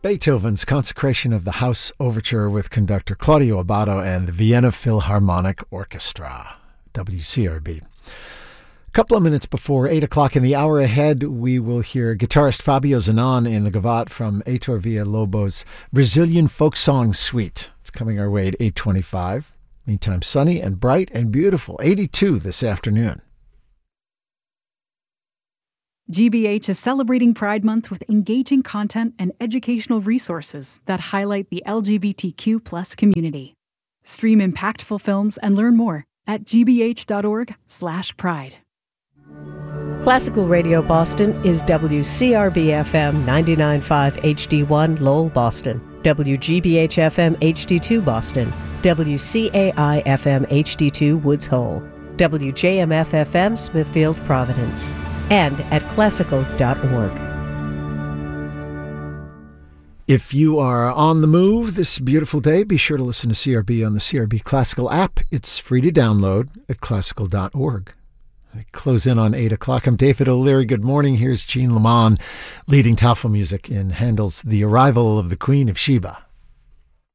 Beethoven's Consecration of the House Overture with conductor Claudio Abbado and the Vienna Philharmonic Orchestra, WCRB. A couple of minutes before 8 o'clock in the hour ahead, we will hear guitarist Fabio Zanon in the Gavotte from Heitor Villa-Lobos' Brazilian Folk Song Suite. It's coming our way at 8:25. Meantime, sunny and bright and beautiful, 82 this afternoon. GBH is celebrating Pride Month with engaging content and educational resources that highlight the LGBTQ+ community. Stream impactful films and learn more at gbh.org/pride. Classical Radio Boston is WCRB-FM 99.5 HD1 Lowell, Boston, WGBH-FM HD2 Boston, WCAI-FM HD2 Woods Hole, WJMF-FM Smithfield, Providence, and at classical.org. If you are on the move this beautiful day, be sure to listen to CRB on the CRB Classical app. It's free to download at classical.org. I close in on 8 o'clock. I'm David O'Leary. Good morning. Here's Jean Lamont leading Tafel music in Handel's The Arrival of the Queen of Sheba.